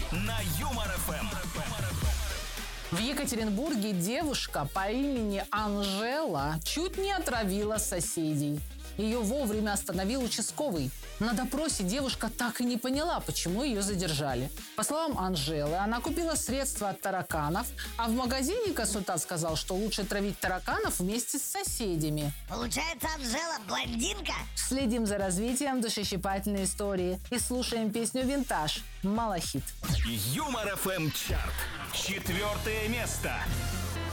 на Юмор ФМ. В Екатеринбурге девушка по имени Анжела чуть не отравила соседей. Ее вовремя остановил участковый. На допросе девушка так и не поняла, почему ее задержали. По словам Анжелы, она купила средства от тараканов, а в магазине консультант сказал, что лучше травить тараканов вместе с соседями. Получается, Анжела блондинка? Следим за развитием душещипательной истории и слушаем песню «Винтаж» Малахит. Юмор ФМ чарт. 4 место.